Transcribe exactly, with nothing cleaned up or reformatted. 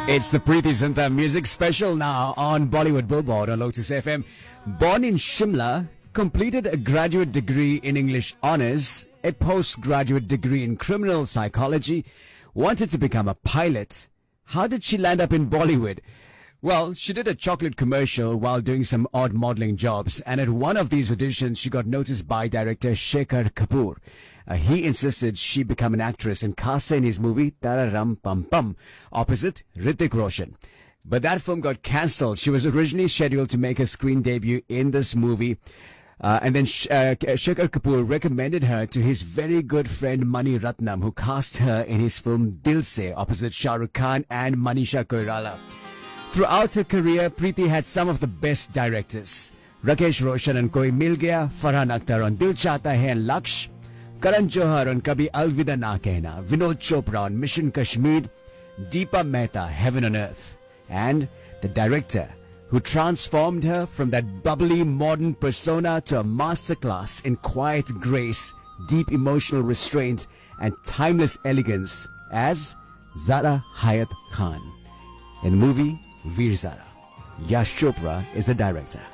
It's the Preeti Zinta music special now on Bollywood Billboard on Lotus F M. Born in Shimla, completed a graduate degree in English Honours, a postgraduate degree in criminal psychology, wanted to become a pilot. How did she land up in Bollywood? Well, she did a chocolate commercial while doing some odd modeling jobs, and at one of these auditions, she got noticed by director Shekhar Kapoor. Uh, he insisted she become an actress and cast her in his movie Tararam Pam Pam opposite Hrithik Roshan. But that film got cancelled. She was originally scheduled to make her screen debut in this movie. Uh, and then Sh- uh, Shekhar Kapoor recommended her to his very good friend Mani Ratnam, who cast her in his film Dil Se opposite Shah Rukh Khan and Manisha Koirala. Throughout her career, Preeti had some of the best directors. Rakesh Roshan on Koi Mil Gaya, Farhan Akhtar on Dil Chahta Hai and Laksh, Karan Johar on Kabhi Alvida Na Kehna, Vinod Chopra on Mission Kashmir, Deepa Mehta, Heaven on Earth, and the director who transformed her from that bubbly modern persona to a masterclass in quiet grace, deep emotional restraint, and timeless elegance as Zara Hayat Khan. In the movie Veer Zara, Yash Chopra is the director.